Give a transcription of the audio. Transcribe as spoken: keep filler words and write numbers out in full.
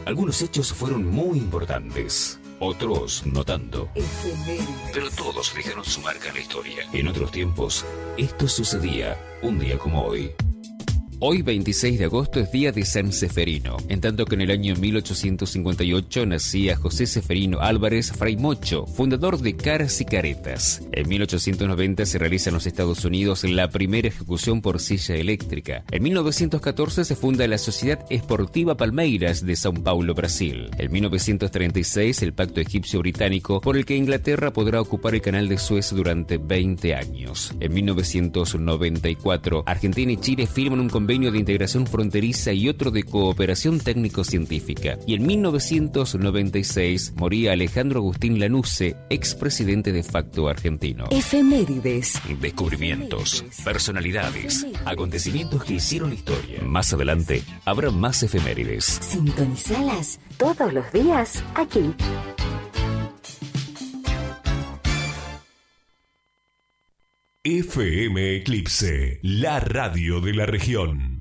Algunos hechos fueron muy importantes, otros no tanto. Pero todos dejaron su marca en la historia. En otros tiempos, esto sucedía un día como hoy. Hoy, veintiséis de agosto, es día de San Seferino, en tanto que en el año mil ochocientos cincuenta y ocho nacía José Seferino Álvarez Fray Mocho, fundador de Caras y Caretas. En mil ochocientos noventa se realiza en los Estados Unidos la primera ejecución por silla eléctrica. En mil novecientos catorce se funda la Sociedad Esportiva Palmeiras de São Paulo, Brasil. En mil novecientos treinta y seis, el pacto egipcio-británico por el que Inglaterra podrá ocupar el canal de Suez durante veinte años. En mil novecientos noventa y cuatro, Argentina y Chile firman un convenio convenio de integración fronteriza y otro de cooperación técnico-científica. Y en mil novecientos noventa y seis moría Alejandro Agustín Lanusse, expresidente de facto argentino. Efemérides. Descubrimientos, personalidades, acontecimientos que hicieron historia. Más adelante habrá más efemérides. Sintonizalas todos los días aquí. F M Eclipse, la radio de la región.